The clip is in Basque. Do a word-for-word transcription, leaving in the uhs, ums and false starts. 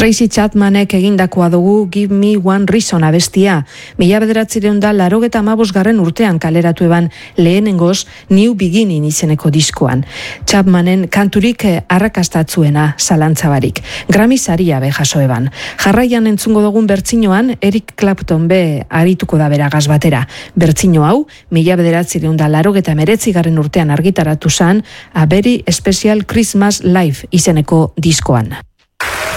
Tracy Chapmanek egindakoa dugu Give Me One Reason abestia. Mila bederatzireun da larogeta amabosgarren urtean kaleratu eban lehenengoz New Beginning izeneko diskoan. Chapmanen kanturik arrakastatzuena zalantzabarik. Grammy saria be jaso eban. Jarraian entzungo dugun bertsinoan Eric Clapton be arituko da beragaz batera. Bertsino hau, mila bederatzireun da larogeta emeretzigarren urtean argitaratu zan A Very Special Christmas Live izeneko diskoan.